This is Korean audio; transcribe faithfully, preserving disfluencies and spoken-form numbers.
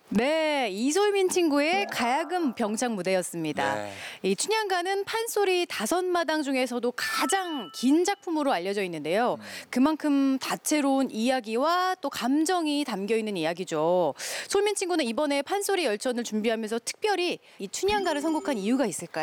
네, 이솔민 친구의 가야금 병창 무대였습니다. 네. 이 춘향가는 판소리 다섯 마당 중에서도 가장 긴 작품으로 알려져 있는데요. 그만큼 다채로운 이야기와 또 감정이 담겨 있는 이야기죠. 솔민 친구는 이번에 판소리 열전을 준비하면서 특별히 이 춘향가를 선곡한 이유가 있을까요?